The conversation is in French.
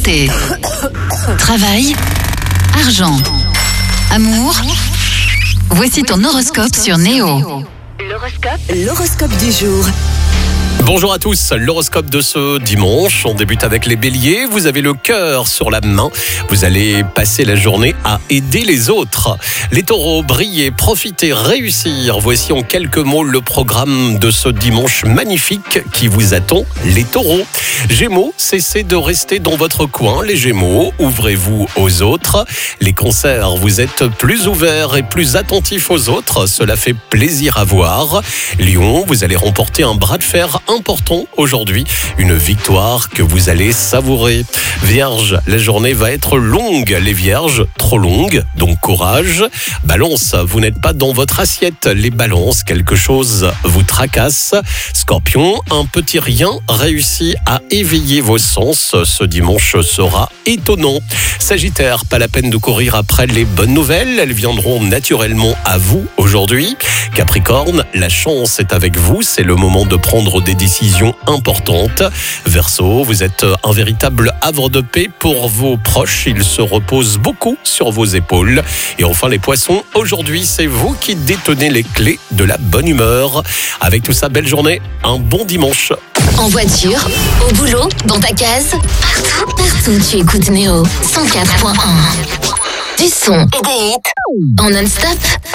Santé, travail, argent, amour. Voici ton horoscope sur Néo. L'horoscope du jour. Bonjour à tous, l'horoscope de ce dimanche. On débute avec les béliers. Vous avez le cœur sur la main. Vous allez passer la journée à aider les autres. Les taureaux, briller, profiter, réussir. Voici en quelques mots le programme de ce dimanche magnifique qui vous attend, les taureaux. Gémeaux, cessez de rester dans votre coin. Les gémeaux, ouvrez-vous aux autres. Les cancers, vous êtes plus ouverts et plus attentifs aux autres. Cela fait plaisir à voir. Lion, vous allez remporter un bras de fer important aujourd'hui, une victoire que vous allez savourer. Vierge, la journée va être longue, les vierges, trop longue, donc courage. Balance, vous n'êtes pas dans votre assiette, les balances, quelque chose vous tracasse. Scorpion, un petit rien réussit à éveiller vos sens, ce dimanche sera étonnant. Sagittaire, pas la peine de courir après les bonnes nouvelles, elles viendront naturellement à vous aujourd'hui. Capricorne, la chance est avec vous, c'est le moment de prendre des décisions importantes. Verseau, vous êtes un véritable havre de paix pour vos proches, ils se reposent beaucoup sur vos épaules. Et enfin les poissons, aujourd'hui c'est vous qui détenez les clés de la bonne humeur. Avec tout ça, belle journée, un bon dimanche. En voiture, au boulot, dans ta case, partout tu écoutes Néo 104.1. Du son et des hits en non-stop.